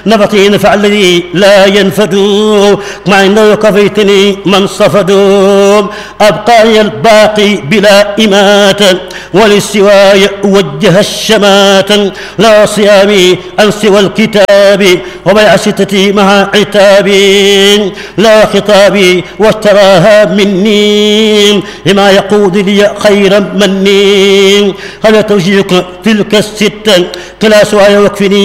نبطي نفع الذي لا ينفد مع أنه كفيتني من صفد أبقى الباقي بلا إماتة وللسواي وجه الشمات لا صيامي عن سوى الكتاب وبيع ستتي مع عتابي لا خطابي واشتراها مني لما يقود لي خيرا مني هل توجيك تلك الستة كلا سواي وكفني